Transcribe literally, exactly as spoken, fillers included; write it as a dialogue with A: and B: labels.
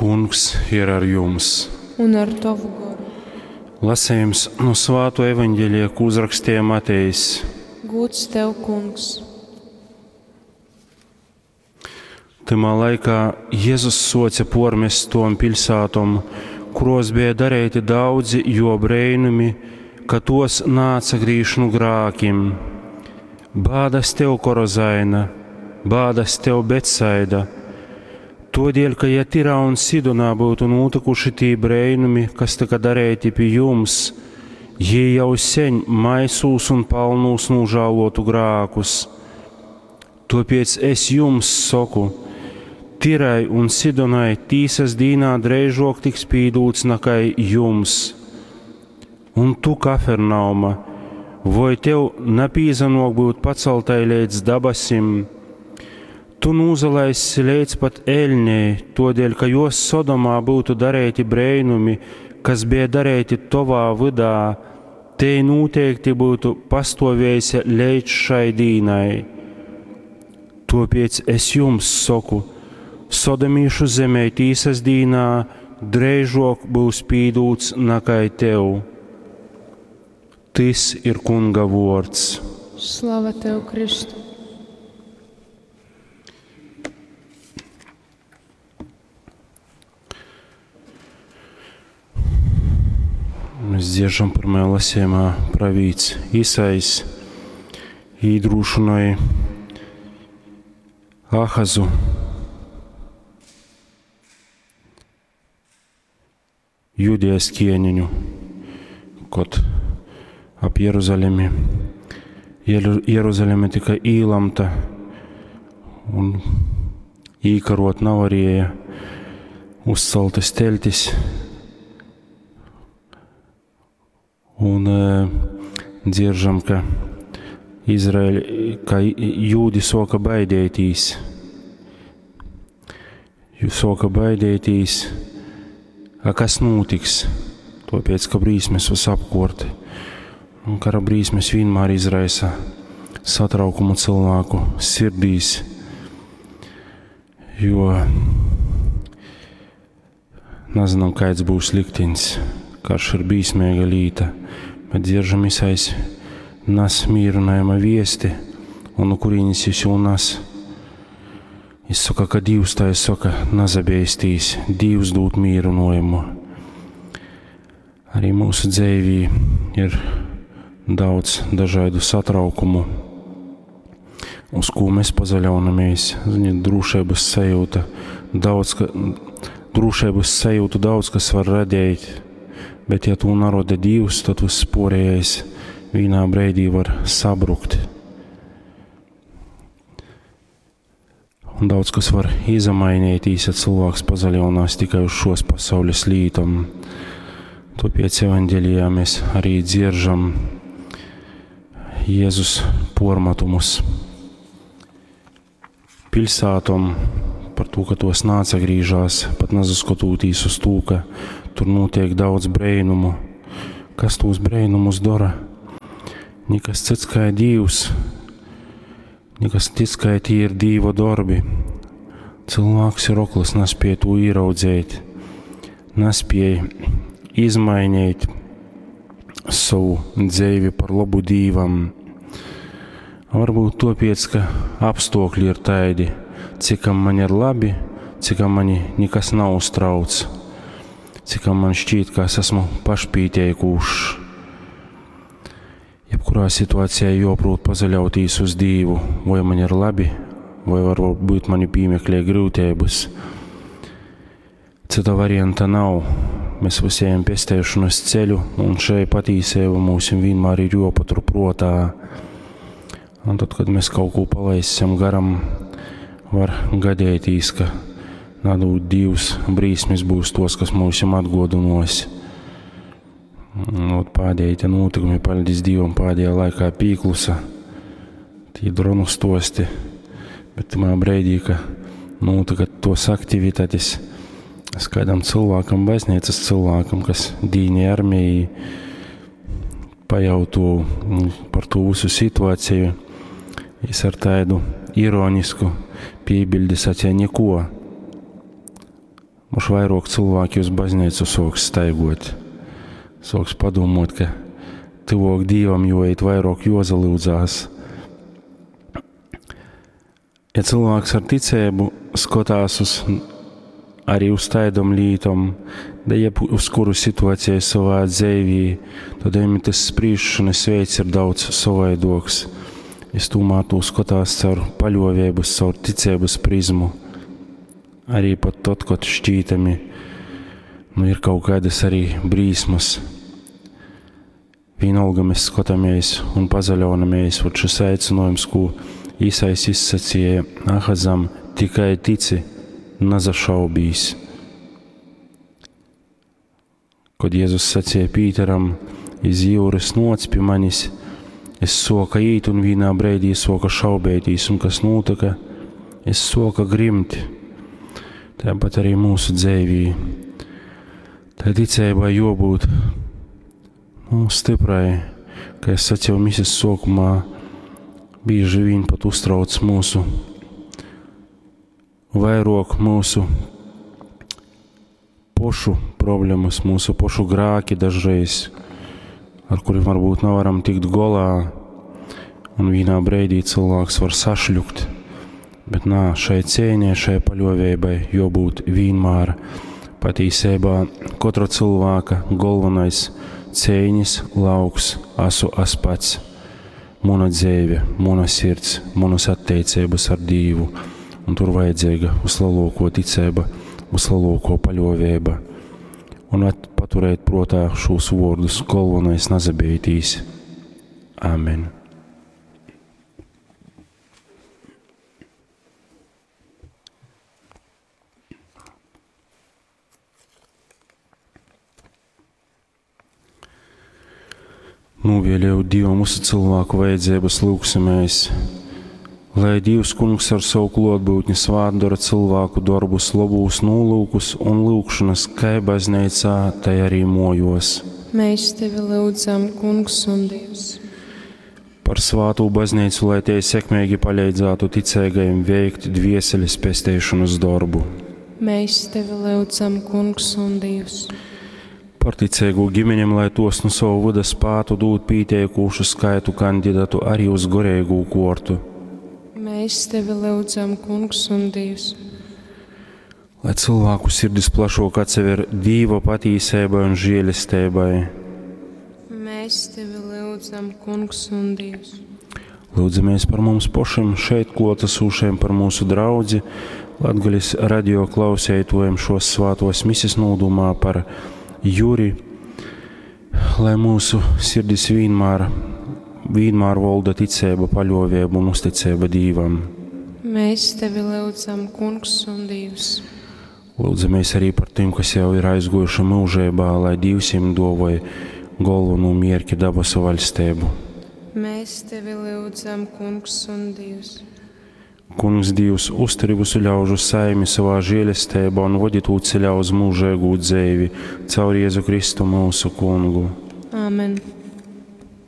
A: Kungs ir ar jums.
B: Un ar tavu garu.
A: Lasījums no Svēto evaņģēlija, ko uzrakstīja Matejs.
B: Gods tev, Kungs.
A: Tamā laikā Jēzus soca pormest tom pilsātom, kuros bija darēti daudzi jo breinumi, ka tos nāca grīšanu grākim. Bādas tev, Korozaina, bādas tev, Betsaida, todēļ, ka ja Tirā un Sidonā būtu notikuši tī breinumi, kas tika darēti pie jums, jie jau seņ maisūs un palnūs nūžālotu grākus. Tāpēc es jums saku, Tirai un Sidonai tīsas dīnā dreižok tiks pīdūts nakai jums. Un tu, Kafernauma, vai tev napīzanok būt paceltai līdz dabasim? Tu nūzalaisi līdz pat Eļņei, todēļ, ka jos Sodomā būtu darēti breinumi, kas bija darēti tovā vidā, te noteikti būtu pastāvējusi līdz šai dīnai. Tāpēc es jums saku, Sodomīšu zemē tīsas dīnā dreižok būs pīdūts nakai tev. Tas ir Kunga vārds.
B: Slava tev, Kristu.
A: Mēs dziežam pirmajā lasījumā pravīts Isais īdrūšanai Ahazu. Jūdijas ķieņiņu, kad ap Jeruzalemi. Jeruzaleme tika īlamta un īkarot navarēja uzceltas teltis. Un e, dzieržam, ka Izraēļ, ka jūdi soka baidētīs. Jūs soka baidētīs. A kas notiks? Tāpēc, ka brīsmes uz apkorti. Un kara brīsmes vienmēr izraisa satraukumu cilvēku sirdīs, jo nezinām, kāds būs liktenis. Karš ir bīsmēga līta, bet dzieržam Isais nas mīrunājuma viesti, un no kurīnis jūs jau nas. Es saku, ka Dievs tā es saku, nazabēstīs, Dievs dūt mīrunojumu. Arī mūsu dzīvī ir daudz dažādu satraukumu, uz ko mēs pazaļaunamies. Ziniet, drošības sajūta, daudz, ka, drošības sajūta daudz, kas var radīt, bet ja tu naroda Dievs, tad uz sporējais vienā breidī var sabrukt. Un daudz, kas var izamainītīs, ja cilvēks pazaļaunās tikai uz šos pasaules lītam. Tāpēc evaņģēlijā mēs arī dzieržam Jēzus pormatumus pilsātom par to, ka tos nāca grīžās, pat nezaskatūtīs uz to, ka tur notiek daudz breinumu. Kas tos breinumus dara? Nekas cits kā Dievs. Nekas tic, ka tie ir Dieva darbi. Cilvēks ir oklis, nespēja to ieraudzēt, nespēja izmainīt savu dzīvi par labu Dievam. Varbūt tāpēc, ka apstākļi ir tādi, cikam man ir labi, cikam mani nekas nav uztrauc, cikam man šķiet, ka es esmu pašpīteikušs. Jebkurā situācijā joprot pazaļautīs uz Dievu, vai man ir labi, vai varbūt mani pīmeklē grūtības. Cita varianta nav. Mēs visi ejam pestēšanas ceļu, un šai patīsība mums vienmēr ir jopatur protā. Un tad, kad mēs kaut ko palaisim garam, var gadētīs, ka nadūt Dievs brīsmis būs tos, kas mums atgodinos. Pēdējie notikumi, paldies Dievam, pēdējā laikā pīklusa, tī dronu stosti, bet tamā breidī, ka notika tos aktivitātes, es kādam cilvēkam, baznīcas cilvēkam, kas dīņa armijai pajautu par to visu situāciju, es ar tādu ironisku piebildi sacīju neko. Mums vairāk cilvēki uz baznīcu soks staigot. Soks padomot, ka tuvāk Dievam jo eit vairāk jozalūdzās. Ja cilvēks ar ticēbu skotās uz arī uz taidom lītom, da jeb uz kuru situāciju savā dzīvī, tad viņam tas sprīšanas veids ir daudz savaidoks. Es tomēr to skotās caur paļāvības, caur ticības prizmu. Arī pat tad, kad šķītami, nu ir kaut kādas arī brīsmas. Vienalga mēs skatāmies un pazaļaunamies, un šis aicinājums, ko Īsais izsacīja Ahazam, tikai tici, nazašaubīs. Kad Jēzus sacīja Pīteram, iz jūras noc pie manis, es soka īt un vienā breidī soka šaubētīs, un kas notika, es soka grimt. Tāpat arī mūsu dzīvī. Tā ticībai jābūt nu, stiprai, kā es sacīju misijas sākumā, bieži vien pat uztrauc mūsu vairāk mūsu pošu problēmas, mūsu pošu grāki dažreiz, ar kuriem varbūt nevaram tikt golā, un vienā breidī cilvēks var sašļukt. Bet nā, šai cieņai, šai paļāvībai jābūt vienmēr. Patiesībā katra cilvēka galvenais cieņas lauks asu es pats. Mana dzīve, mana sirds, manas attiecības ar Dievu. Un tur vajadzīga vislielākā ticība, vislielākā paļāvība. Un paturēt prātā šos vārdus galvenais nazabētīs. Amen. Novēlēju Dievam mūsu cilvēku vajadzības lūksimies, lai Dievs kungs ar savu klātbūtni svātdara cilvēku darbus, labus nolūkus un lūkšanas, kā baznīcā, tai arī mojos.
B: Mēs tevi lūdzam, kungs un Dievs.
A: Par svātu baznīcu, lai tie sekmīgi palīdzētu ticīgajiem veikt dvieseles pestēšanas darbu.
B: Mēs tevi lūdzam, kungs un Dievs.
A: Par ticīgu ģimeņiem, lai tos no savu vada spātu dūt pīteikušu skaitu kandidatu arī uz gorēgu kortu.
B: Mēs tevi lūdzam, kungs un Dievs.
A: Lai cilvēku sirdis plašāk atsever Dieva patīsībai un žēlestībai.
B: Mēs tevi lūdzam, kungs un Dievs.
A: Lūdzamies par mums pašiem, šeit klātesošiem, par mūsu draudzi, Latgaļas radio klausētojiem šos svātos misijas nodomā par Juri, lai mūsu sirdis vienmēr, vienmēr valda ticība, paļāvība un uzticība Dievam.
B: Mēs tevi lūdzam, kungs un Dievs.
A: Lūdzamies arī par tiem, kas jau ir aizgojuši mūžībā, lai Dievs viņiem dāvāja galveno mērķi dabasu valstību.
B: Mēs tevi lūdzam, kungs un Dievs.
A: Kungs Dievs uzturi visu ļaužu saimi savā žēlestībā un vadi tū ceļā uz mūžīgu dzīvi caur Jēzu Kristu mūsu kungu.
B: Amen.